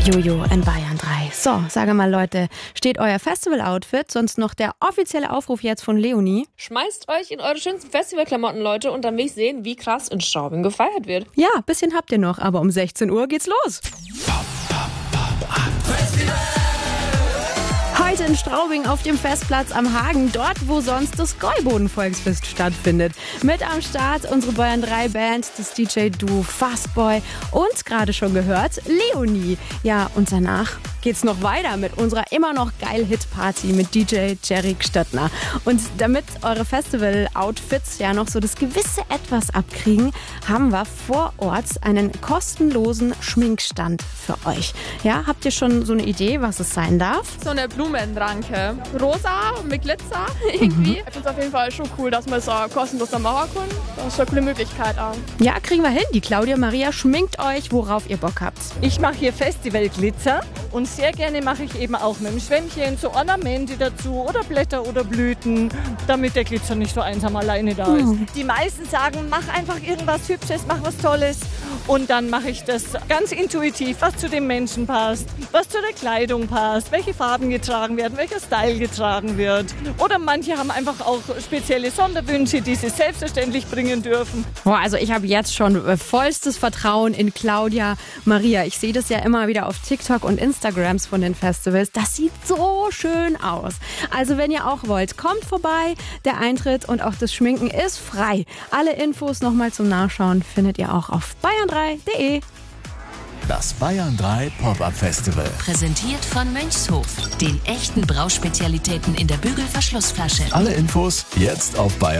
Jojo in Bayern 3. So, sage mal Leute, steht euer Festival-Outfit? Sonst noch der offizielle Aufruf jetzt von Leonie. Schmeißt euch in eure schönsten Festivalklamotten, Leute, und dann will ich sehen, wie krass in Straubing gefeiert wird. Ja, bisschen habt ihr noch, aber um 16 Uhr geht's los. Heute in Straubing auf dem Festplatz am Hagen, dort wo sonst das Gäuboden-Volksfest stattfindet. Mit am Start unsere Bayern 3 Band, das DJ-Duo Fastboy und gerade schon gehört Leonie. Ja, und danach geht's noch weiter mit unserer immer noch geil Hit-Party mit DJ Jerry Stöttner. Und damit eure Festival-Outfits ja noch so das gewisse Etwas abkriegen, haben wir vor Ort einen kostenlosen Schminkstand für euch. Ja, habt ihr schon so eine Idee, was es sein darf? So eine Blumenranke. Rosa mit Glitzer irgendwie. Ich finde es auf jeden Fall schon cool, dass man es kostenlos dann machen kann. Das ist eine coole Möglichkeit auch. Ja, kriegen wir hin. Die Claudia Maria schminkt euch, worauf ihr Bock habt. Ich mache hier Festivalglitzer und sehr gerne mache ich eben auch mit dem Schwämmchen so Ornamente dazu oder Blätter oder Blüten, damit der Glitzer nicht so einsam alleine da ist. Die meisten sagen, mach einfach irgendwas Hübsches, mach was Tolles und dann mache ich das ganz intuitiv, was zu dem Menschen passt, was zu der Kleidung passt, welche Farben getragen werden, welcher Style getragen wird. Oder manche haben einfach auch spezielle Sonderwünsche, die sie selbstverständlich bringen dürfen. Boah, also ich habe jetzt schon vollstes Vertrauen in Claudia Maria. Ich sehe das ja immer wieder auf TikTok und Instagrams von den Festivals. Das sieht so schön aus. Also wenn ihr auch wollt, kommt vorbei. Der Eintritt und auch das Schminken ist frei. Alle Infos nochmal zum Nachschauen findet ihr auch auf bayern3.de. Das Bayern 3 Pop-Up Festival. Präsentiert von Mönchshof, den echten Brauspezialitäten in der Bügelverschlussflasche. Alle Infos jetzt auf bayern3.de.